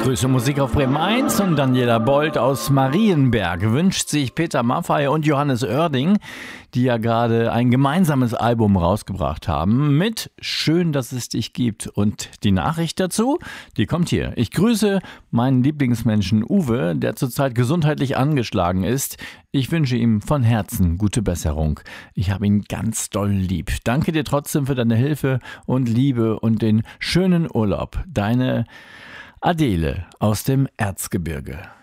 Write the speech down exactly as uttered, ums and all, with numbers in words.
Grüße Musik auf Bremen eins und Daniela Bold aus Marienberg wünscht sich Peter Maffay und Johannes Oerding, die ja gerade ein gemeinsames Album rausgebracht haben mit Schön, dass es dich gibt. Und die Nachricht dazu, die kommt hier. Ich grüße meinen Lieblingsmenschen Uwe, der zurzeit gesundheitlich angeschlagen ist. Ich wünsche ihm von Herzen gute Besserung. Ich habe ihn ganz doll lieb. Danke dir trotzdem für deine Hilfe und Liebe und den schönen Urlaub. Deine Adele aus dem Erzgebirge.